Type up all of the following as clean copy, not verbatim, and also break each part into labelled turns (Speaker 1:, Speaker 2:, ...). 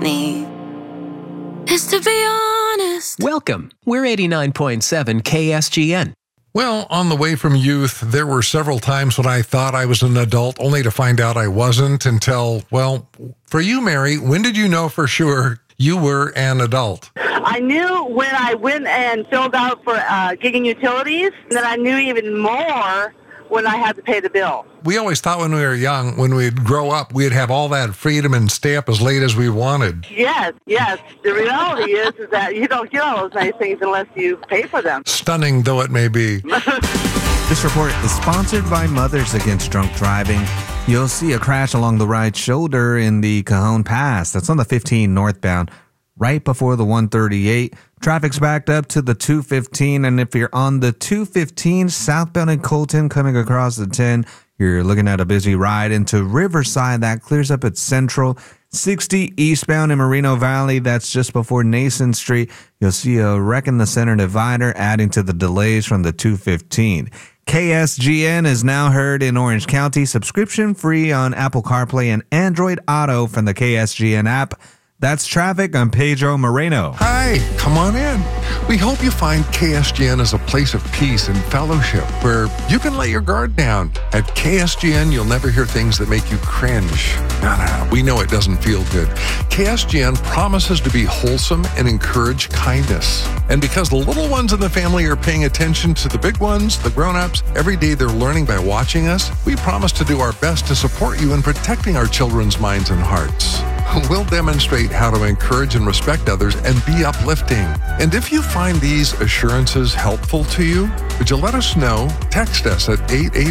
Speaker 1: need is to be honest.
Speaker 2: Welcome. We're 89.7 KSGN.
Speaker 3: Well, on the way from youth, there were several times when I thought I was an adult, only to find out I wasn't until, well, for you, Mary, when did you know for sure you were an adult?
Speaker 4: I knew when I went and filled out for gigging utilities, and then I knew even more when I had to pay the bill.
Speaker 3: We always thought when we were young, when we'd grow up, we'd have all that freedom and stay up as late as we wanted.
Speaker 4: Yes. The reality is that you don't get all those nice things unless you pay for them.
Speaker 3: Stunning though it may be.
Speaker 5: This report is sponsored by Mothers Against Drunk Driving. You'll see a crash along the right shoulder in the Cajon Pass. That's on the 15 northbound, right before the 138. Traffic's backed up to the 215, and if you're on the 215 southbound in Colton coming across the 10, you're looking at a busy ride into Riverside. That clears up at Central. 60 eastbound in Moreno Valley, that's just before Nason Street. You'll see a wreck in the center divider, adding to the delays from the 215. KSGN is now heard in Orange County, subscription free on Apple CarPlay and Android Auto from the KSGN app. That's traffic. I'm Pedro Moreno.
Speaker 3: Hi, come on in. We hope you find KSGN as a place of peace and fellowship where you can let your guard down. At KSGN, you'll never hear things that make you cringe. No, we know it doesn't feel good. KSGN promises to be wholesome and encourage kindness. And because the little ones in the family are paying attention to the big ones, the grown-ups, every day they're learning by watching us, we promise to do our best to support you in protecting our children's minds and hearts. We'll demonstrate how to encourage and respect others and be uplifting. And if you find these assurances helpful to you, would you let us know? Text us at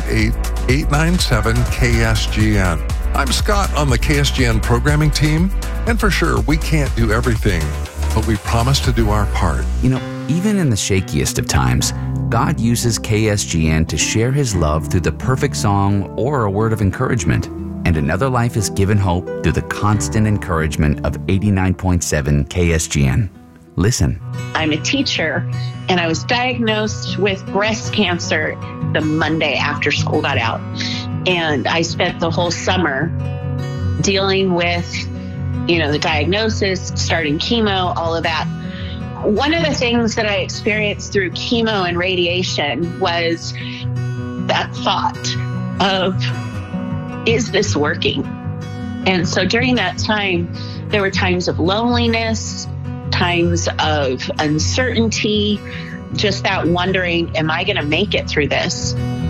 Speaker 3: 888-897-KSGN. I'm Scott on the KSGN programming team, and for sure, we can't do everything, but we promise to do our part.
Speaker 6: You know, even in the shakiest of times, God uses KSGN to share His love through the perfect song or a word of encouragement. And another life is given hope through the constant encouragement of 89.7 KSGN. Listen.
Speaker 7: I'm a teacher, and I was diagnosed with breast cancer the Monday after school got out. And I spent the whole summer dealing with, the diagnosis, starting chemo, all of that. One of the things that I experienced through chemo and radiation was that thought of, is this working? And so during that time, there were times of loneliness, times of uncertainty, just that wondering, am I going to make it through this?